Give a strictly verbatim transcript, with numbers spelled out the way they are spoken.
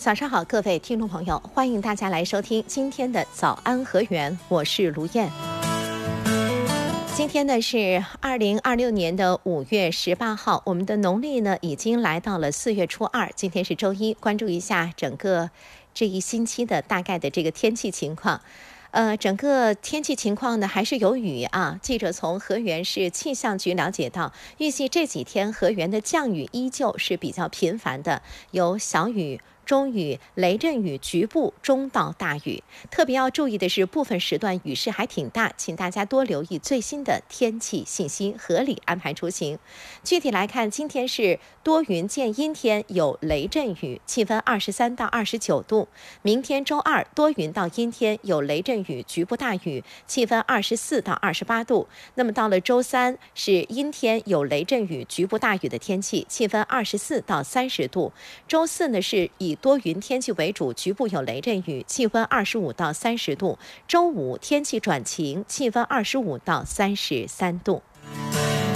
早上好，各位听众朋友，欢迎大家来收听今天的早安河源，我是卢燕。今天呢是二零二六年的五月十八号，我们的农历呢已经来到了四月初二，今天是周一，关注一下整个这一星期的大概的这个天气情况。呃，整个天气情况呢还是有雨啊。记者从河源市气象局了解到，预计这几天河源的降雨依旧是比较频繁的，有小雨、中雨、雷阵雨，局部中到大雨。特别要注意的是，部分时段雨势还挺大，请大家多留意最新的天气信息，合理安排出行。具体来看，今天是多云见阴天，有雷阵雨，气温二十三到二十九度。明天周二多云到阴天，有雷阵雨，局部大雨，气温二十四到二十八度。那么到了周三是阴天，有雷阵雨，局部大雨的天气，气温二十四到三十度。周四呢是以多云天气为主，局部有雷阵雨，气温二十五到三十度。周五天气转晴，气温二十五到三十三度。